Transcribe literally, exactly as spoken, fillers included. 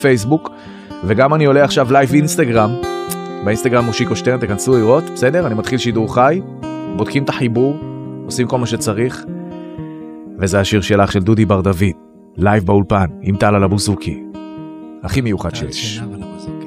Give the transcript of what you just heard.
פייסבוק, וגם אני עולה עכשיו לייב אינסטגרם, באינסטגרם מושיקו שטרן, תכנסו לראות, בסדר? אני מתחיל שידור חי, בודקים את החיבור, עושים כל מה שצריך, וזה השיר שלך של דודי בר דוד, לייב באולפן, עם טל על הבוזוקי, הכי מיוחד שיש.